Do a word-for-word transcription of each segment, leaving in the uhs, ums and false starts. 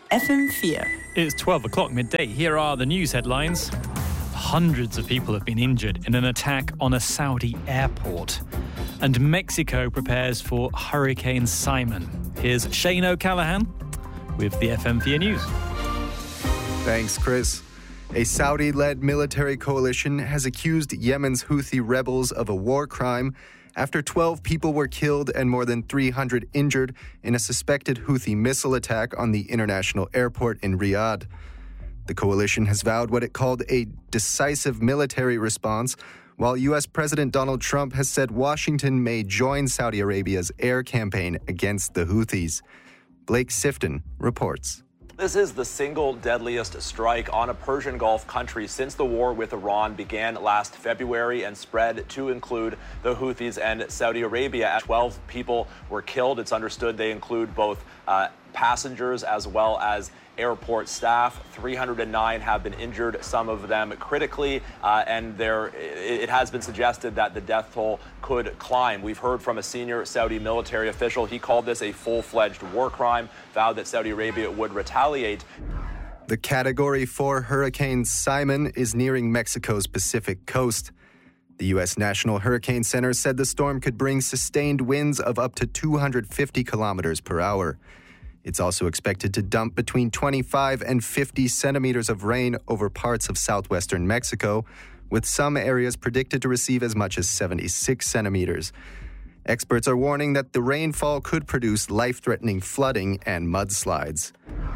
F M four. It's twelve o'clock midday. Here are the news headlines. Hundreds of people have been injured in an attack on a Saudi airport. And Mexico prepares for Hurricane Simon. Here's Shane O'Callaghan with the F M four News. Thanks, Chris. A Saudi-led military coalition has accused Yemen's Houthi rebels of a war crime after twelve people were killed and more than three hundred injured in a suspected Houthi missile attack on the international airport in Riyadh. The coalition has vowed what it called a decisive military response, while U S President Donald Trump has said Washington may join Saudi Arabia's air campaign against the Houthis. Blake Sifton reports. This is the single deadliest strike on a Persian Gulf country since the war with Iran began last February and spread to include the Houthis and Saudi Arabia. twelve people were killed. It's understood they include both uh, passengers as well as airport staff. three hundred nine have been injured, some of them critically, uh, and there it has been suggested that the death toll could climb. We've heard from a senior Saudi military official. He called this a full-fledged war crime, vowed that Saudi Arabia would retaliate. The Category four Hurricane Simon is nearing Mexico's Pacific coast. The U S National Hurricane Center said the storm could bring sustained winds of up to two hundred fifty kilometers per hour. It's also expected to dump between twenty-five and fifty centimeters of rain over parts of southwestern Mexico, with some areas predicted to receive as much as seventy-six centimeters. Experts are warning that the rainfall could produce life-threatening flooding and mudslides.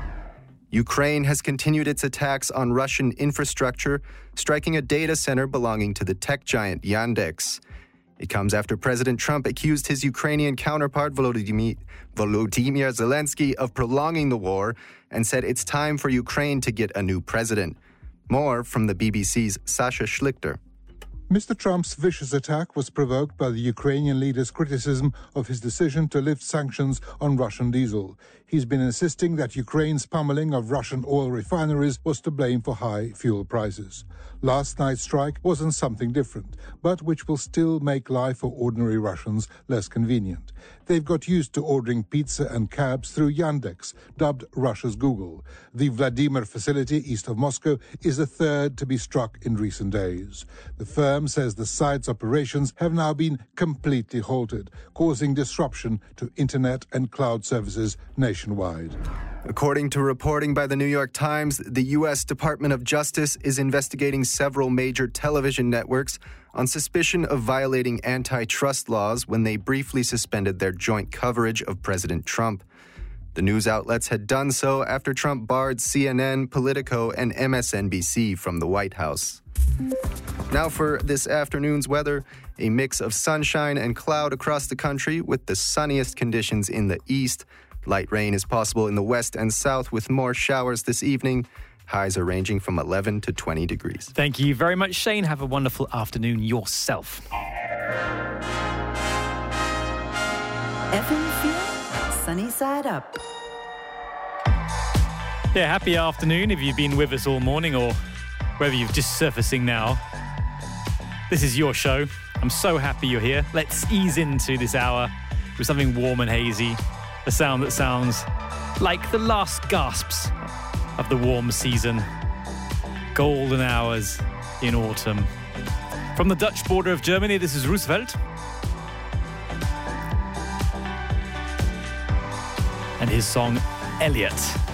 Ukraine has continued its attacks on Russian infrastructure, striking a data center belonging to the tech giant Yandex. It comes after President Trump accused his Ukrainian counterpart Volodymyr, Volodymyr Zelensky of prolonging the war and said it's time for Ukraine to get a new president. More from the B B C's Sasha Schlichter. Mister Trump's vicious attack was provoked by the Ukrainian leader's criticism of his decision to lift sanctions on Russian diesel. He's been insisting that Ukraine's pummeling of Russian oil refineries was to blame for high fuel prices. Last night's strike wasn't something different, but which will still make life for ordinary Russians less convenient. They've got used to ordering pizza and cabs through Yandex, dubbed Russia's Google. The Vladimir facility east of Moscow is the third to be struck in recent days. The firm says the site's operations have now been completely halted, causing disruption to internet and cloud services nationwide. According to reporting by the New York Times, the U S Department of Justice is investigating several major television networks on suspicion of violating antitrust laws when they briefly suspended their joint coverage of President Trump. The news outlets had done so after Trump barred C N N, Politico, and M S N B C from the White House. Now for this afternoon's weather, a mix of sunshine and cloud across the country with the sunniest conditions in the east. Light rain is possible in the west and south with more showers this evening. Highs are ranging from eleven to twenty degrees. Thank you very much, Shane. Have a wonderful afternoon yourself. F M four, sunny side up. Yeah, happy afternoon if you've been with us all morning or whether you're just surfacing now. This is your show. I'm so happy you're here. Let's ease into this hour with something warm and hazy. A sound that sounds like the last gasps of the warm season. Golden hours in autumn. From the Dutch border of Germany, this is Roosevelt. And his song, Elliot.